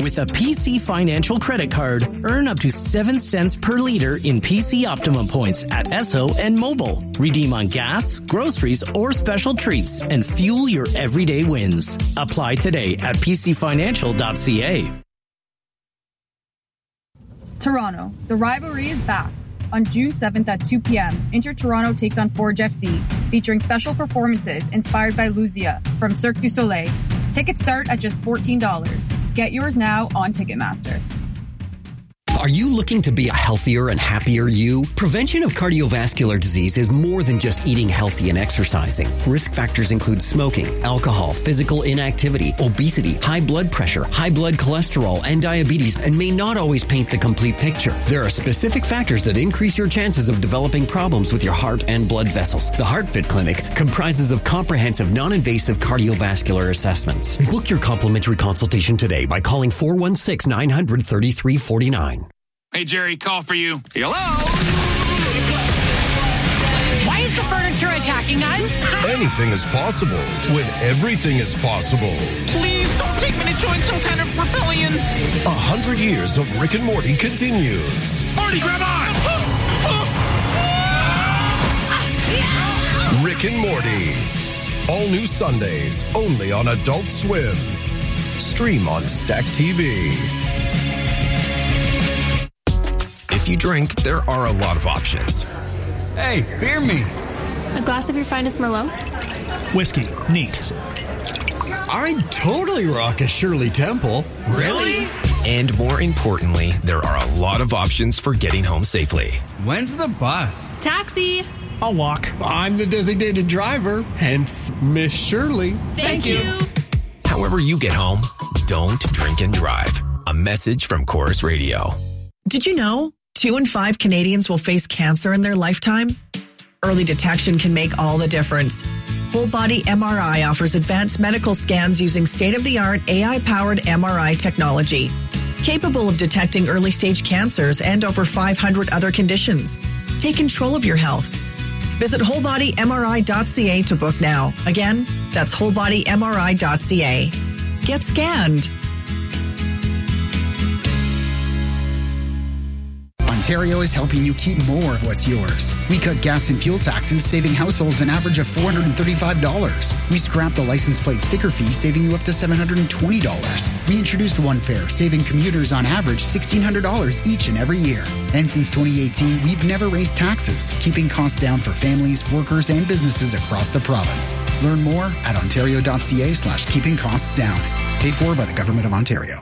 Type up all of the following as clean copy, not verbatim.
With a PC Financial credit card, earn up to 7 cents per liter in PC Optimum points at Esso and Mobile. Redeem on gas, groceries, or special treats and fuel your everyday wins. Apply today at pcfinancial.ca. Toronto. The rivalry is back. On June 7th at 2 p.m., Inter Toronto takes on Forge FC, featuring special performances inspired by Luzia from Cirque du Soleil. Tickets start at just $14. Get yours now on Ticketmaster. Are you looking to be a healthier and happier you? Prevention of cardiovascular disease is more than just eating healthy and exercising. Risk factors include smoking, alcohol, physical inactivity, obesity, high blood pressure, high blood cholesterol, and diabetes, and may not always paint the complete picture. There are specific factors that increase your chances of developing problems with your heart and blood vessels. The HeartFit Clinic comprises of comprehensive, non-invasive cardiovascular assessments. Book your complimentary consultation today by calling 416-900-3349. Hey, Jerry, call for you. Hello? Why is the furniture attacking us? Anything is possible when everything is possible. Please don't take me to join some kind of rebellion. 100 years of Rick and Morty continues. Morty, grab on! Rick and Morty. All new Sundays, only on Adult Swim. Stream on Stack TV. If you drink, there are a lot of options. Hey, beer me. A glass of your finest Merlot? Whiskey. Neat. I'd totally rock a Shirley Temple. Really? And more importantly, there are a lot of options for getting home safely. When's the bus? Taxi. I'll walk. I'm the designated driver, hence Miss Shirley. Thank you. However you get home, don't drink and drive. A message from Chorus Radio. Did you know 2 in 5 Canadians will face cancer in their lifetime? Early detection can make all the difference. Whole Body MRI offers advanced medical scans using state-of-the-art AI-powered MRI technology, capable of detecting early-stage cancers and over 500 other conditions. Take control of your health. Visit wholebodymri.ca to book now. Again, that's wholebodymri.ca. Get scanned. Ontario is helping you keep more of what's yours. We cut gas and fuel taxes, saving households an average of $435. We scrapped the license plate sticker fee, saving you up to $720. We introduced One Fare, saving commuters on average $1,600 each and every year. And since 2018, we've never raised taxes, keeping costs down for families, workers, and businesses across the province. Learn more at ontario.ca/keeping costs down. Paid for by the Government of Ontario.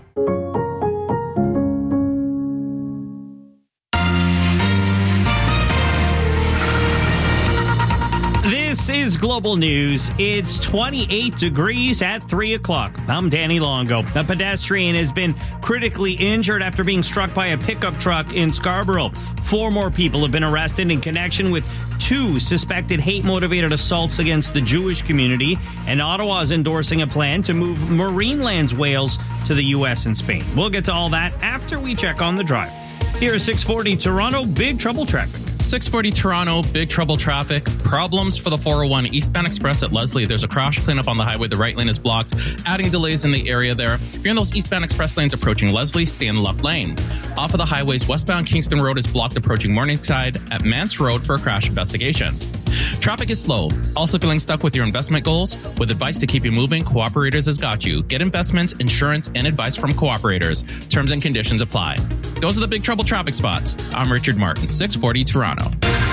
This is Global News. It's 28 degrees at 3 o'clock. I'm Danny Longo. A pedestrian has been critically injured after being struck by a pickup truck in Scarborough. 4 more people have been arrested in connection with 2 suspected hate-motivated assaults against the Jewish community, and Ottawa is endorsing a plan to move Marineland's whales to the U.S. and Spain. We'll get to all that after we check on the drive. Here is 640 Toronto, big trouble traffic. 640 Toronto, big trouble traffic. Problems for the 401 eastbound express at Leslie. There's a crash cleanup on the highway. The right lane is blocked, adding delays in the area there. If you're in those eastbound express lanes approaching Leslie, stay in the left lane. Off of the highways, westbound Kingston Road is blocked approaching Morningside at Mance Road for a crash investigation. Traffic is slow. Also feeling stuck with your investment goals? With advice to keep you moving, Cooperators has got you. Get investments, insurance, and advice from Cooperators. Terms and conditions apply. Those are the big trouble traffic spots. I'm Richard Martin, 640 Toronto.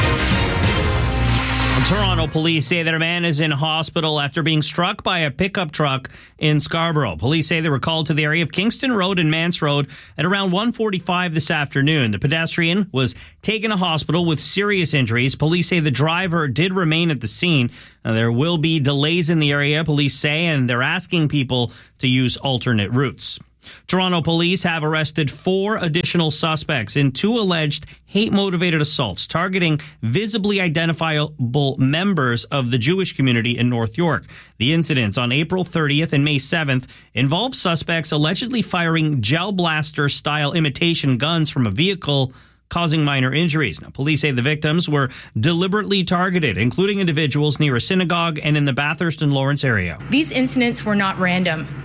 Toronto police say that a man is in hospital after being struck by a pickup truck in Scarborough. Police say they were called to the area of Kingston Road and Mance Road at around 1:45 this afternoon. The pedestrian was taken to hospital with serious injuries. Police say the driver did remain at the scene. There will be delays in the area, police say, and they're asking people to use alternate routes. Toronto police have arrested 4 additional suspects in 2 alleged hate-motivated assaults targeting visibly identifiable members of the Jewish community in North York. The incidents on April 30th and May 7th involved suspects allegedly firing gel blaster-style imitation guns from a vehicle, causing minor injuries. Now, police say the victims were deliberately targeted, including individuals near a synagogue and in the Bathurst and Lawrence area. These incidents were not random.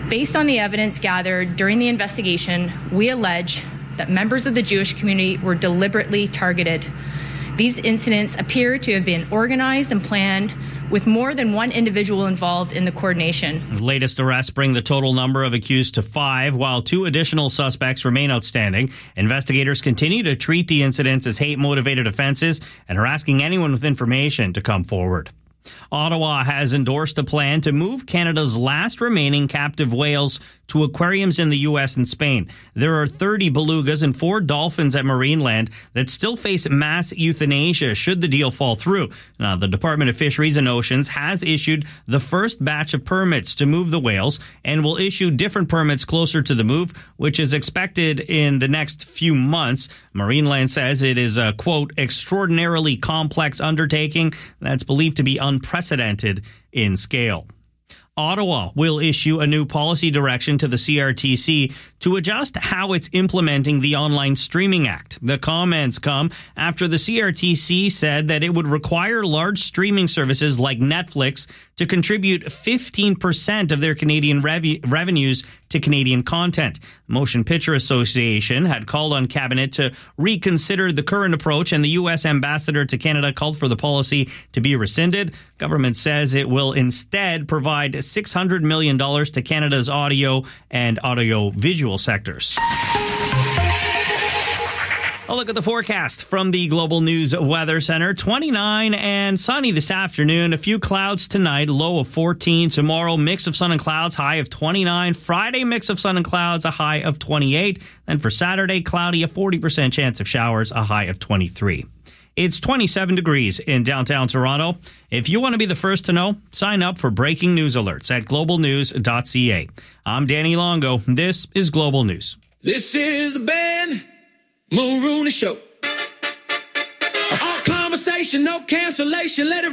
Based on the evidence gathered during the investigation, we allege that members of the Jewish community were deliberately targeted. These incidents appear to have been organized and planned with more than one individual involved in the coordination. The latest arrests bring the total number of accused to 5, while 2 additional suspects remain outstanding. Investigators continue to treat the incidents as hate-motivated offenses and are asking anyone with information to come forward. Ottawa has endorsed a plan to move Canada's last remaining captive whales to aquariums in the U.S. and Spain. There are 30 belugas and 4 dolphins at Marineland that still face mass euthanasia should the deal fall through. Now, the Department of Fisheries and Oceans has issued the first batch of permits to move the whales and will issue different permits closer to the move, which is expected in the next few months. Marineland says it is a, quote, extraordinarily complex undertaking that's believed to be unprecedented in scale. Ottawa will issue a new policy direction to the CRTC to adjust how it's implementing the Online Streaming Act. The comments come after the CRTC said that it would require large streaming services like Netflix to contribute 15% of their Canadian revenues to Canadian content. Motion Picture Association had called on Cabinet to reconsider the current approach, and the U.S. ambassador to Canada called for the policy to be rescinded. Government says it will instead provide $600 million to Canada's audio and audio-visual sectors. A look at the forecast from the Global News Weather Center. 29 and sunny this afternoon. A few clouds tonight, low of 14. Tomorrow, mix of sun and clouds, high of 29. Friday, mix of sun and clouds, a high of 28. And for Saturday, cloudy, a 40% chance of showers, a high of 23. It's 27 degrees in downtown Toronto. If you want to be the first to know, sign up for breaking news alerts at globalnews.ca. I'm Danny Longo. This is Global News. This is the Ben Mulrooney Show. All conversation, no cancellation. Let it